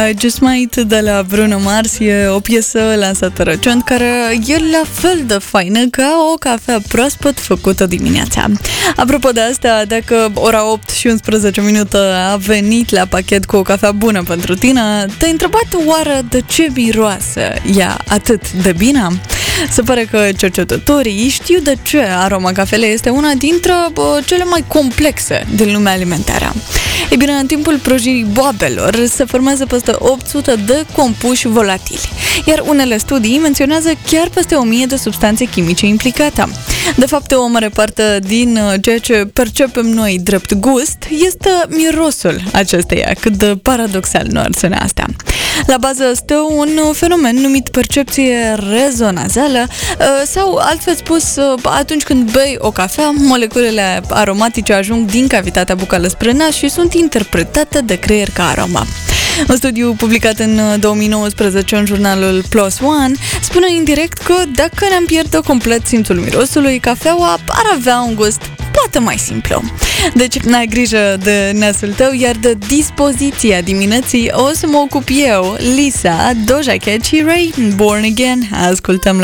Just Might de la Bruno Mars e o piesă lansată recent care e la fel de faină ca o cafea proaspăt făcută dimineața. Apropo de asta, dacă ora 8 și 11 minute a venit la pachet cu o cafea bună pentru tine, te-ai întrebat oară de ce miroase ea atât de bine? Se pare că cercetătorii știu de ce aroma cafelei este una dintre cele mai complexe din lumea alimentară. Ei bine, în timpul prăjirii boabelor se formează peste 800 de compuși volatili, iar unele studii menționează chiar peste 1000 de substanțe chimice implicate. De fapt, o mare parte din ceea ce percepem noi drept gust este mirosul acesteia, cât de paradoxal nu ar suna asta. La bază stă un fenomen numit percepție rezonanțială sau, altfel spus, atunci când bei o cafea, moleculele aromatice ajung din cavitatea bucală spre nas și sunt interpretate de creier ca aromă. Un studiu publicat în 2019 în jurnalul PLOS ONE spune indirect că dacă ne-am pierde complet simțul mirosului, cafeaua ar avea un gust poate mai simplu. Deci, n-ai grijă de nasul tău, iar de dispoziția dimineții o să mă ocup eu, Lisa, Doja Cat și Ray, Born Again. Ascultăm